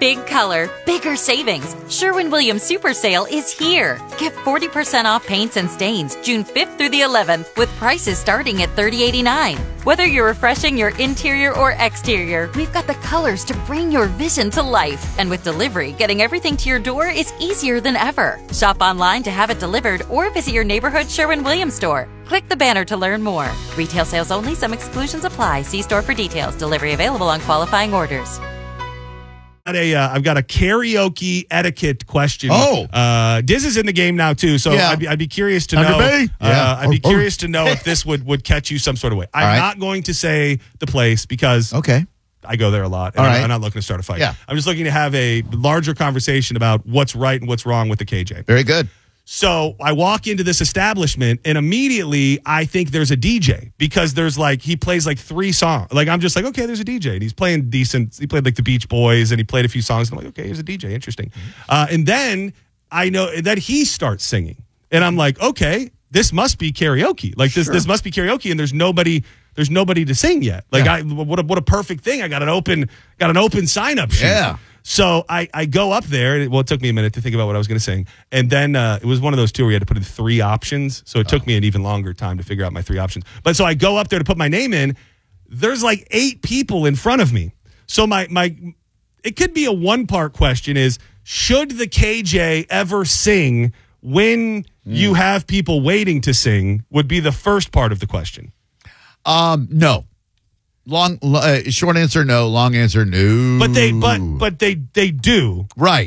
Big color, bigger savings. Sherwin-Williams Super Sale is here. Get 40% off paints and stains June 5th through the 11th with prices starting at $30.89. Whether you're refreshing your interior or exterior, we've got the colors to bring your vision to life. And with delivery, getting everything to your door is easier than ever. Shop online to have it delivered or visit your neighborhood Sherwin-Williams store. Click the banner to learn more. Retail sales only. Some exclusions apply. See store for details. Delivery available on qualifying orders. I've got a karaoke etiquette question. Diz is in the game now too, so Yeah. I'd be curious to know. I'd be curious to know if this would catch you some sort of way. I'm not going to say the place because I go there a lot, and I'm not looking to start a fight. Yeah. I'm just looking to have a larger conversation about what's right and what's wrong with the KJ. Very good. So I walk into this establishment and immediately I think there's a DJ because he plays like 3 songs. Like I'm just like, okay, there's a DJ and he's playing decent. He played like the Beach Boys and he played a few songs. And I'm like, okay, here's a DJ. Interesting. And then I know that he starts singing and I'm like, okay, this must be karaoke. Like this must be karaoke and there's nobody to sing yet. Like what a perfect thing. I got an open sign up sheet. Yeah. So I go up there. It took me a minute to think about what I was going to sing. And then it was one of those two where you had to put in 3 options. So it took me an even longer time to figure out my 3 options. But so I go up there to put my name in. There's like 8 people in front of me. So it could be a 1-part question is, should the KJ ever sing when you have people waiting to sing would be the first part of the question. No. Short answer, no. Long answer, no. But they do. Right.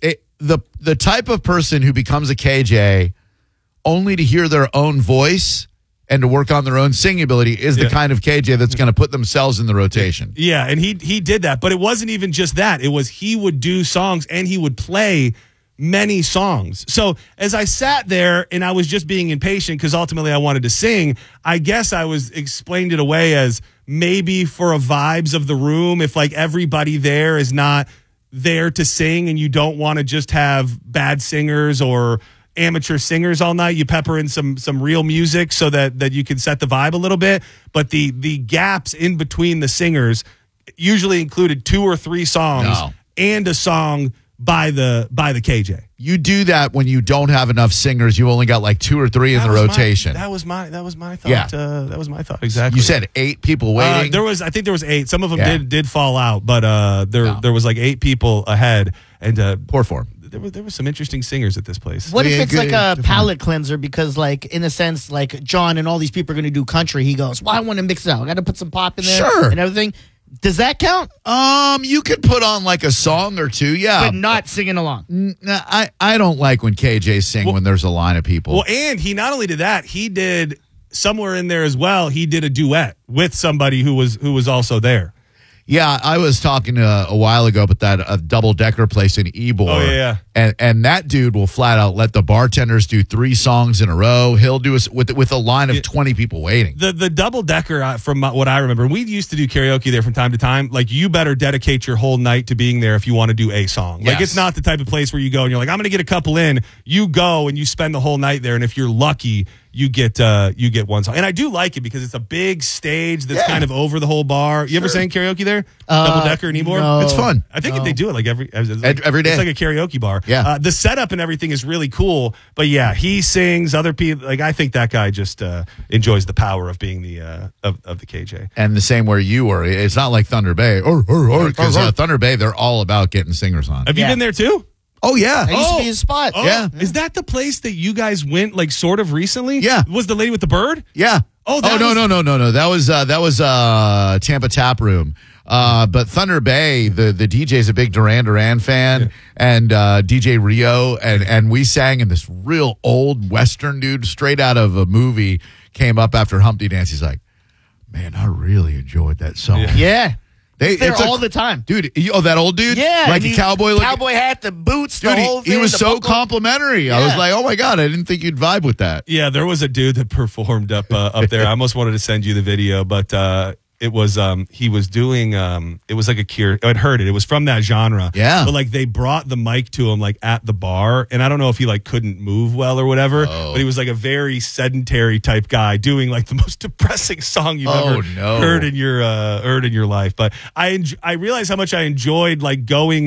The type of person who becomes a KJ only to hear their own voice and to work on their own singing ability is the kind of KJ that's going to put themselves in the rotation. Yeah, and he did that. But it wasn't even just that. It was he would do songs and he would play many songs. So as I sat there and I was just being impatient because ultimately I wanted to sing, I guess I was explained it away as maybe for a vibes of the room, if like everybody there is not there to sing and you don't want to just have bad singers or amateur singers all night, you pepper in some real music so that you can set the vibe a little bit. But the gaps in between the singers usually included 2 or 3 songs and a song by the KJ. You do that when you don't have enough singers. You only got like 2 or 3 in the rotation. That was my thought. Yeah. That was my thought. Exactly. You said 8 people waiting. I think there was 8. Some of them did fall out, but there was like 8 people ahead. And poor form. There were some interesting singers at this place. What if it's like a palate cleanser? Because, like, in a sense, like John and all these people are going to do country. He goes, "Well, I want to mix it out. I got to put some pop in there, and everything." Does that count? You could put on like a song or 2, but not singing along. I don't like when KJs sing when there's a line of people. Well, and he not only did that, he did somewhere in there as well. He did a duet with somebody who was also there. Yeah, I was talking a while ago about that double-decker place in Ybor. Oh, yeah. And that dude will flat out let the bartenders do 3 songs in a row. He'll do it with a line of 20 people waiting. The double-decker, from what I remember, we used to do karaoke there from time to time. Like, you better dedicate your whole night to being there if you want to do a song. Like, it's not the type of place where you go and you're like, I'm going to get a couple in. You go and you spend the whole night there, and if you're lucky, you get one song. And I do like it because it's a big stage that's kind of over the whole bar. You ever sang karaoke there? Double-decker in Ybor? No. It's fun. I think they do it like every day. It's like a karaoke bar. Yeah. The setup and everything is really cool. But yeah, he sings. Other people, like, I think that guy just enjoys the power of being the of the KJ. And the same where you were. It's not like Thunder Bay because Thunder Bay, they're all about getting singers on. Have you been there too? Oh, yeah. That used to be his spot. Oh, yeah. Is that the place that you guys went, like, sort of recently? Yeah. Was the lady with the bird? Yeah. No. That was Tampa Tap Room. But Thunder Bay, the DJ's a big Duran Duran fan, and DJ Rio, and we sang, and this real old Western dude, straight out of a movie, came up after Humpty Dance. He's like, "Man, I really enjoyed that song." Yeah. It's there all the time. Dude, that old dude? Yeah. Like a cowboy look. Cowboy hat, the boots, dude, the whole thing. He was so buckle. complimentary. Yeah. I was like, oh my God, I didn't think you'd vibe with that. Yeah, there was a dude that performed up there. I almost wanted to send you the video, but it was he was doing it was like a cure. I'd heard it. It was from that genre. Yeah. But like they brought the mic to him like at the bar, and I don't know if he like couldn't move well or whatever, but he was like a very sedentary type guy doing like the most depressing song you've ever heard in your life. But I realized how much I enjoyed like going